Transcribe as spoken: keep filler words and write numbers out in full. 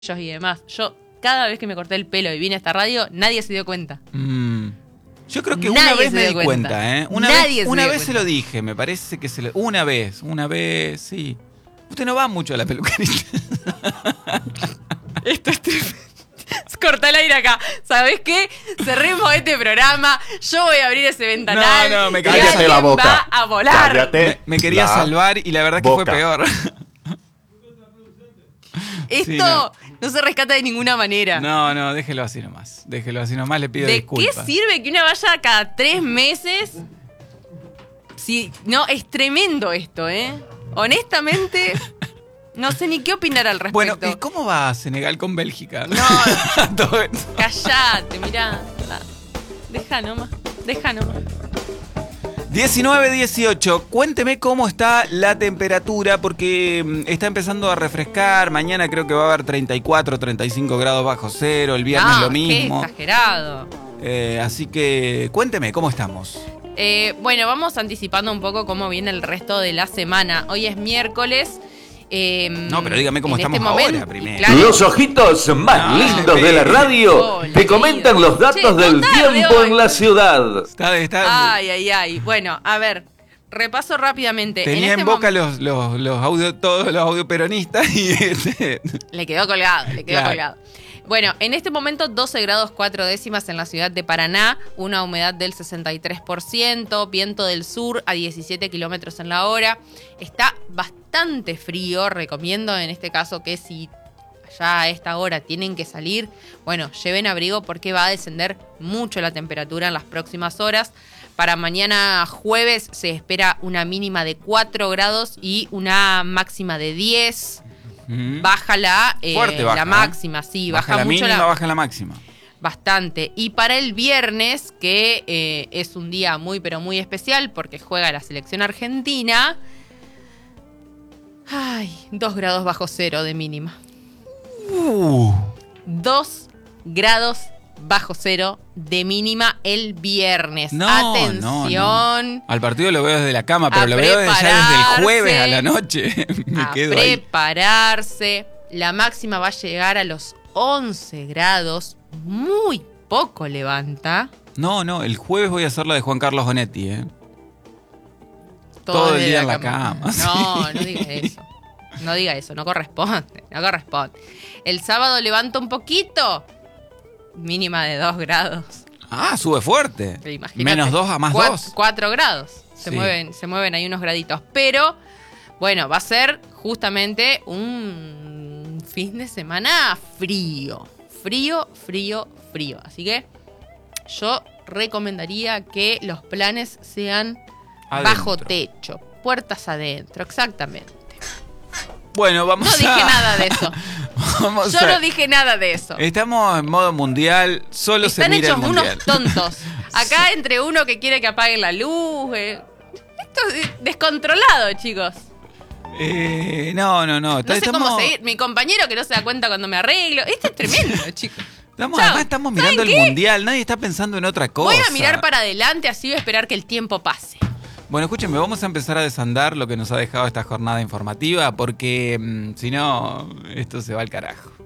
y demás. Yo, cada vez que me corté el pelo y vine a esta radio, nadie se dio cuenta. Mm. Yo creo que Nadie una vez se me dio di cuenta. cuenta, ¿eh? Una Nadie vez, se una dio vez se cuenta. lo dije, me parece que se lo... Una vez, una vez, sí. Usted no va mucho a la peluquería. Esto es tremendo. Corta el aire acá. ¿Sabés qué? Cerremos este programa. Yo voy a abrir ese ventanal. No, no, me y cállate alguien la boca. va a volar. Cállate. Me, me quería La salvar y la verdad es que boca. fue peor. Esto Sí, no. no. se rescata de ninguna manera. No, no, déjelo así nomás. Déjelo así nomás, le pido ¿De disculpas. qué sirve que una vaya cada tres meses? Sí, no, es tremendo esto, ¿eh? Honestamente, no sé ni qué opinar al respecto. Bueno, ¿y cómo va Senegal con Bélgica? No. Todo eso. Callate, mirá. Deja nomás, deja nomás. diecinueve dieciocho, cuénteme cómo está la temperatura porque mm, está empezando a refrescar. Mañana creo que va a haber treinta y cuatro, treinta y cinco grados bajo cero. El viernes Ah, lo mismo. Qué exagerado. Eh, así que cuénteme cómo estamos. Eh, bueno, vamos anticipando un poco cómo viene el resto de la semana. Hoy es miércoles. Eh, No, pero dígame cómo en estamos este momento- ahora primero. Claro. Los ojitos más No, lindos de la pero- radio Oh, te leído. comentan los datos Che, del tarde tiempo hoy. en la ciudad. Está, está- Ay, ay, ay. Bueno, a ver, repaso rápidamente. tenía en, este boca mom- los, los, los audio, todos los audio peronistas y este, Le quedó colgado, le quedó Claro. colgado. Bueno, en este momento doce grados cuatro décimas en la ciudad de Paraná, una humedad del sesenta y tres por ciento, viento del sur a diecisiete kilómetros en la hora. Está bastante frío, recomiendo en este caso que si ya a esta hora tienen que salir, bueno, lleven abrigo porque va a descender mucho la temperatura en las próximas horas. Para mañana jueves se espera una mínima de cuatro grados y una máxima de diez. mm, Baja la, eh, Fuerte baja, la ¿eh? máxima, sí, baja, baja la mucho mínima, la, baja la máxima. bastante. Y para el viernes, que eh, es un día muy pero muy especial porque juega la selección argentina, ay, dos grados bajo cero de mínima. Uh, Dos grados bajo cero de mínima el viernes. no, Atención. no, no. Al partido lo veo desde la cama, pero A lo veo desde, ya desde el prepararse. jueves a la noche. Me A quedo ahí. prepararse. La máxima va a llegar a los once grados. Muy poco levanta. No, no, el jueves voy a hacer la de Juan Carlos Bonetti, ¿eh? Todo, Todo el desde día en la cama, No, sí. no diga eso. No diga eso, no corresponde. No corresponde. El sábado levanta un poquito. Mínima de dos grados. Ah, sube fuerte. Imagínate. Menos dos a más Cuat- dos. Cuatro grados. Se Sí. mueven, se mueven ahí unos graditos. Pero, bueno, va a ser justamente un fin de semana frío. Frío, frío, frío. Así que yo recomendaría que los planes sean Adentro. bajo techo. Puertas adentro, exactamente. Bueno, vamos No a... dije nada de eso. Vamos Yo a- no dije nada de eso. Estamos en modo mundial, solo se Están mira hechos el mundial. unos tontos. Acá entre uno que quiere que apaguen la luz. eh. Esto es descontrolado, chicos. Eh, no, no, no. No sé estamos, cómo seguir. Mi compañero que no se da cuenta cuando me arreglo. Esto es tremendo, chicos. estamos, Chao. además estamos ¿Saben mirando el qué? mundial, nadie está pensando en otra cosa. Voy a mirar para adelante, así voy a esperar que el tiempo pase. Bueno, escúchenme, vamos a empezar a desandar lo que nos ha dejado esta jornada informativa, porque mm, si no, esto se va al carajo.